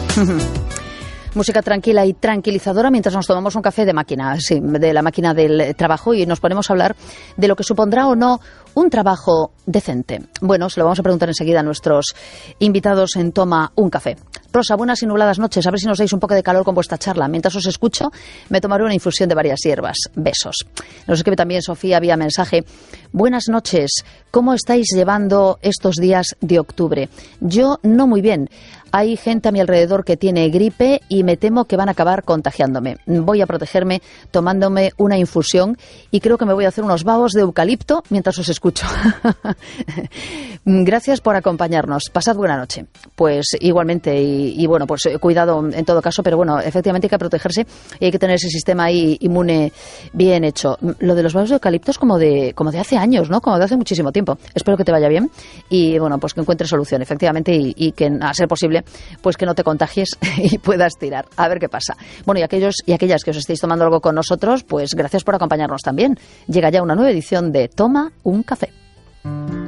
Música tranquila y tranquilizadora mientras nos tomamos un café de máquina, sí, de la máquina del trabajo, y nos ponemos a hablar de lo que supondrá o no un trabajo decente. Bueno, se lo vamos a preguntar enseguida a nuestros invitados en Toma un Café. Rosa, buenas y nubladas noches. A ver si nos dais un poco de calor con vuestra charla. Mientras os escucho, me tomaré una infusión de varias hierbas. Besos. Nos escribe también Sofía vía mensaje. Buenas noches. ¿Cómo estáis llevando estos días de octubre? Yo no muy bien. Hay gente a mi alrededor que tiene gripe y me temo que van a acabar contagiándome. Voy a protegerme tomándome una infusión y creo que me voy a hacer unos babos de eucalipto mientras os escucho. Gracias por acompañarnos. Pasad buena noche. Pues igualmente, y bueno, pues cuidado en todo caso, pero bueno, efectivamente hay que protegerse y hay que tener ese sistema ahí inmune bien hecho. Lo de los babos de eucalipto es como de hace años, ¿no? Como de hace muchísimo tiempo. Espero que te vaya bien y bueno, pues que encuentres solución, efectivamente, y que a ser posible pues que no te contagies y puedas tirar. A ver qué pasa. Bueno, y aquellos y aquellas que os estéis tomando algo con nosotros, pues gracias por acompañarnos también. Llega ya una nueva edición de Toma un Café.